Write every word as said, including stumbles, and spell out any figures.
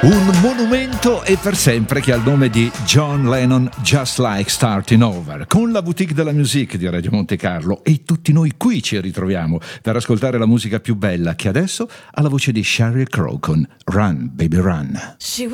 Un monumento e per sempre che ha il nome di John Lennon, Just Like Starting Over, con la boutique della musique di Radio Monte Carlo, e tutti noi qui ci ritroviamo per ascoltare la musica più bella, che adesso ha la voce di Sheryl Crow con Run Baby Run. She